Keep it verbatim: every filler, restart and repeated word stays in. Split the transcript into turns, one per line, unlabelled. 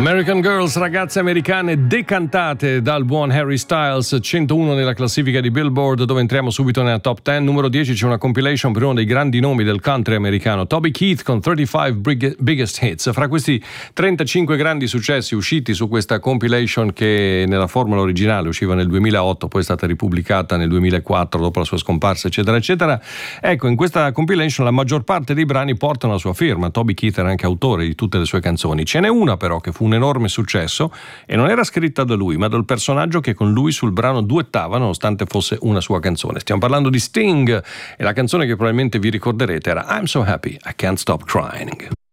American Girls, ragazze americane decantate dal buon Harry Styles, centouno nella classifica di Billboard, dove entriamo subito nella top dieci. Numero dieci c'è una compilation per uno dei grandi nomi del country americano, Toby Keith con trentacinque Biggest Hits. Fra questi trentacinque grandi successi usciti su questa compilation, che nella formula originale usciva nel duemilaotto, poi è stata ripubblicata nel duemilaquattro dopo la sua scomparsa, eccetera eccetera, ecco, in questa compilation la maggior parte dei brani portano la sua firma. Toby Keith era anche autore di tutte le sue canzoni. Ce n'è una però che fu un enorme successo e non era scritta da lui, ma dal personaggio che con lui sul brano duettava, nonostante fosse una sua canzone. Stiamo parlando di Sting, e la canzone che probabilmente vi ricorderete era I'm So Happy I Can't Stop Crying.